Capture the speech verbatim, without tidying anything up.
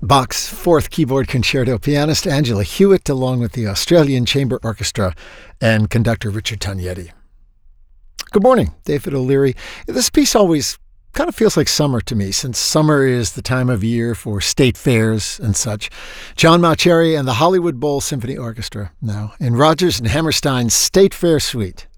Bach's Fourth Keyboard Concerto pianist Angela Hewitt, along with the Australian Chamber Orchestra and conductor Richard Tognetti. Good morning, David O'Leary. This piece always kind of feels like summer to me, since summer is the time of year for state fairs and such. John Mauceri and the Hollywood Bowl Symphony Orchestra now in Rodgers and Hammerstein's State Fair Suite.